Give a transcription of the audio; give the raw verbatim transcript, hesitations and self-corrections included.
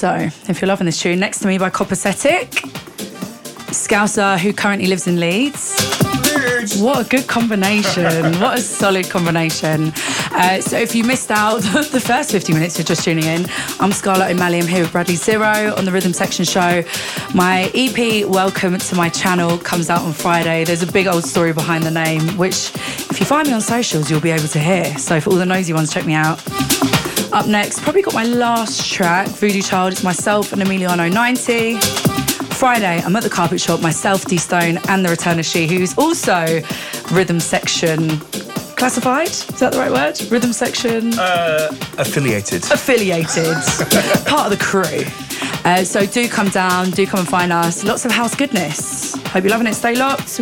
So, if you're loving this tune, Next to Me by Copacetic, Scouser, who currently lives in Leeds. What a good combination. What a solid combination. Uh, so if you missed out the first fifty minutes, you're just tuning in. I'm Scarlett O'Malley. I'm here with Bradley Zero on the Rhythm Section show. My E P, Welcome to My Channel, comes out on Friday. There's a big old story behind the name, which if you find me on socials, you'll be able to hear. So for all the nosy ones, check me out. Up next, probably got my last track, Voodoo Child. It's myself and Emiliano ninety. Friday, I'm at the Carpet Shop, myself, D Stone, and the Return of She, who's also Rhythm Section classified. Is that the right word? Rhythm Section? Uh, affiliated. Affiliated. Part of the crew. Uh, so do come down, do come and find us. Lots of house goodness. Hope you're loving it. Stay locked.